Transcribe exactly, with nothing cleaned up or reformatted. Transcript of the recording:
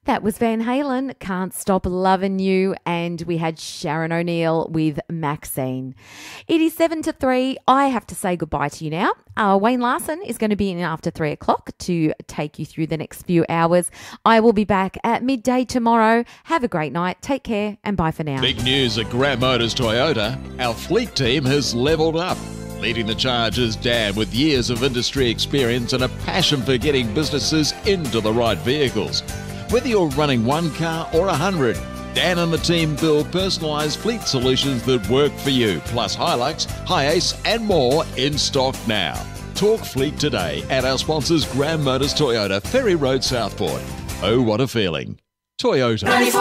That was Van Halen, Can't Stop Lovin' You, and we had Sharon O'Neill with Maxine. It is seven to three. I have to say goodbye to you now. Uh, Wayne Larson is going to be in after three o'clock to take you through the next few hours. I will be back at midday tomorrow. Have a great night. Take care and bye for now. Big news at Graham Motors Toyota. Our fleet team has levelled up. Leading the charge is Dan with years of industry experience and a passion for getting businesses into the right vehicles. Whether you're running one car or a hundred, Dan and the team build personalised fleet solutions that work for you, plus Hilux, Hi-Ace and more in stock now. Talk fleet today at our sponsors Graham Motors Toyota, Ferry Road, Southport. Oh, what a feeling. Toyota.